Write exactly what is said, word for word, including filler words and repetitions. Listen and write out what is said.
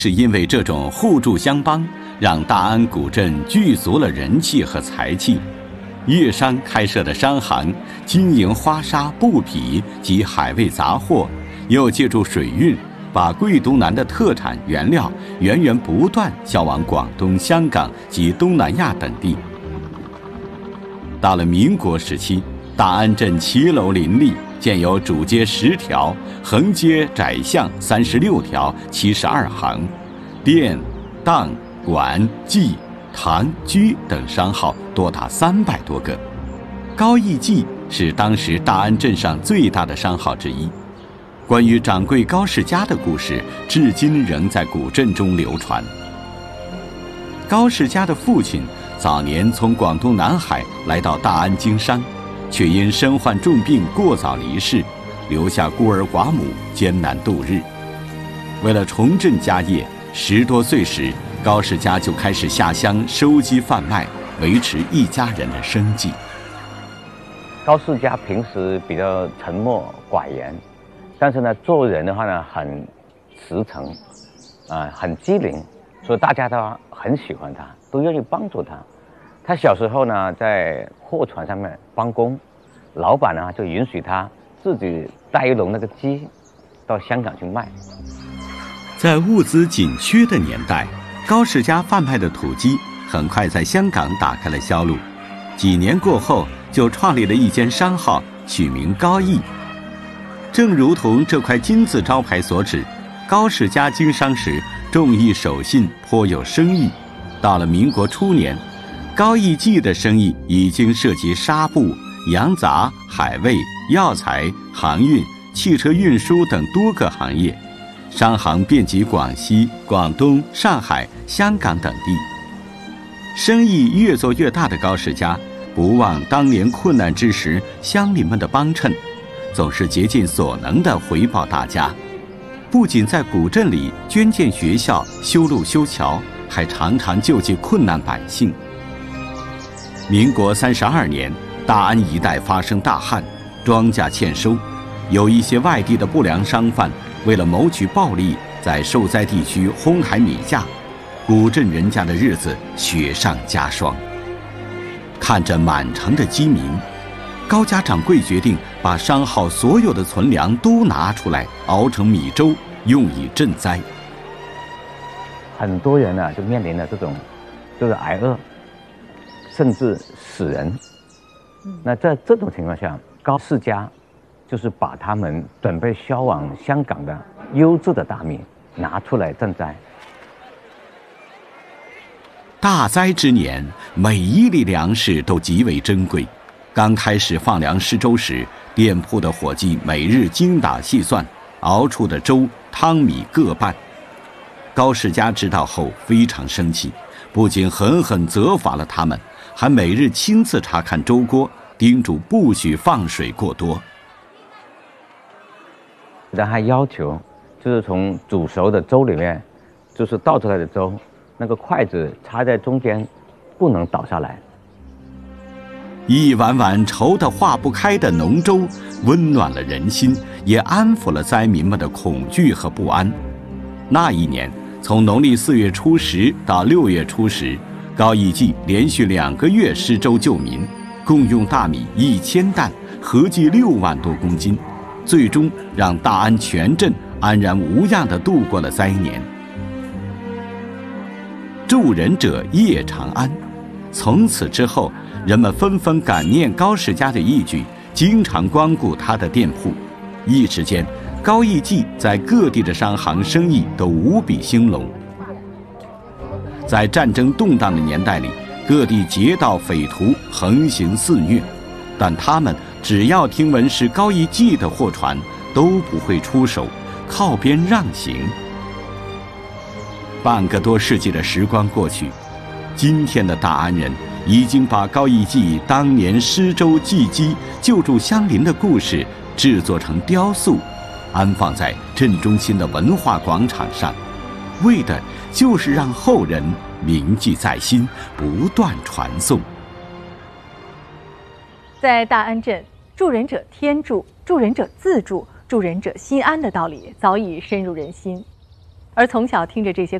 是因为这种互助相帮，让大安古镇聚足了人气和财气。粤商开设的商行经营花纱、布匹及海味杂货，又借助水运，把贵东南的特产原料源源不断销往广东、香港及东南亚等地。到了民国时期，大安镇骑楼林立，建有主街十条，横街窄巷三十六条，七十二行，店、档、馆、记、堂、居等商号多达三百多个。高义记是当时大安镇上最大的商号之一。关于掌柜高世家的故事，至今仍在古镇中流传。高世家的父亲早年从广东南海来到大安经商，却因身患重病过早离世，留下孤儿寡母艰难度日。为了重振家业，十多岁时，高世家就开始下乡收鸡贩卖，维持一家人的生计。 高世家平时比较沉默寡言，但是呢，做人的话呢，很实诚，啊、呃，很机灵，所以大家都很喜欢他，都愿意帮助他。他小时候呢，在货船上面帮工，老板呢就允许他自己带一笼那个鸡到香港去卖。 在物资紧缺的年代，高世家贩卖的土鸡很快在香港打开了销路。几年过后，就创立了一间商号，取名高义。正如同这块金字招牌所指，高世家经商时重义守信，颇有生意。到了民国初年，高义记的生意已经涉及纱布、洋杂、海味、药材、航运、汽车运输等多个行业，商行遍及广西、广东、上海、香港等地。生意越做越大的高世家，不忘当年困难之时乡邻们的帮衬，总是竭尽所能地回报大家。不仅在古镇里捐建学校、修路修桥，还常常救济困难百姓。民国三十二年，大安一带发生大旱，庄稼欠收，有一些外地的不良商贩为了谋取暴利，在受灾地区哄抬米价，古镇人家的日子雪上加霜。看着满城的饥民，高家掌柜决定把商号所有的存粮都拿出来，熬成米粥，用以赈灾。 很多人呢、啊、就面临了这种，就是挨饿，甚至死人。那在这种情况下，高世家就是把他们准备销往香港的优质的大米拿出来赈灾。 大灾之年，每一粒粮食都极为珍贵。刚开始放粮施粥时，店铺的伙计每日精打细算，熬出的粥汤米各半。高世家知道后非常生气，不仅狠狠责罚了他们，还每日亲自查看粥锅，叮嘱不许放水过多。 然后还要求，就是从煮熟的粥里面，就是倒出来的粥，那个筷子插在中间，不能倒下来。 一碗碗稠得化不开的浓粥，温暖了人心，也安抚了灾民们的恐惧和不安。那一年，从农历四月初十到六月初十，高义记连续两个月施粥救民，共用大米一千担，合计六万多公斤，最终让大安全镇安然无恙地度过了灾年。助人者夜长安，从此之后，人们纷纷感念高世家的义举，经常光顾他的店铺。一时间，高义记在各地的商行生意都无比兴隆。在战争动荡的年代里，各地劫盗匪徒横行肆虐，但他们只要听闻是高义记的货船，都不会出手，靠边让行。半个多世纪的时光过去，今天的大安人已经把高义记当年施粥济饥、救助乡邻的故事制作成雕塑，安放在镇中心的文化广场上，为的就是让后人铭记在心，不断传颂。 在大安镇，助人者天助，助人者自助，助人者心安的道理早已深入人心。 而从小听着这些